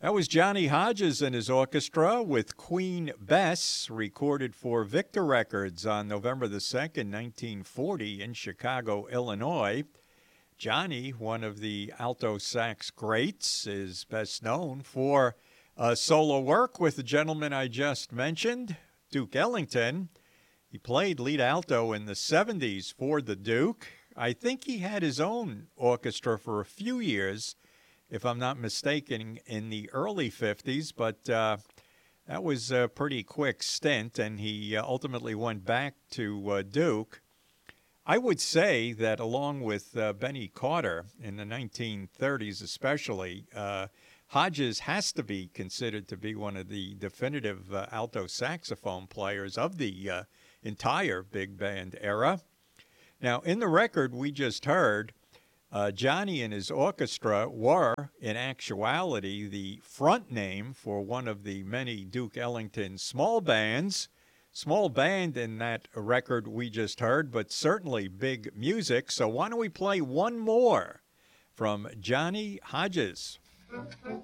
That was Johnny Hodges and his orchestra with Queen Bess, recorded for Victor Records on November the 2nd, 1940 in Chicago, Illinois. Johnny, one of the alto sax greats, is best known for solo work with the gentleman I just mentioned, Duke Ellington. He played lead alto in the 70s for the Duke. I think he had his own orchestra for a few years, if I'm not mistaken, in the early 50s, but that was a pretty quick stint, and he ultimately went back to Duke. I would say that along with Benny Carter in the 1930s especially, Hodges has to be considered to be one of the definitive alto saxophone players of the entire big band era. Now, in the record we just heard, Johnny and his orchestra were, in actuality, the front name for one of the many Duke Ellington small bands. Small band in that record we just heard, but certainly big music. So why don't we play one more from Johnny Hodges?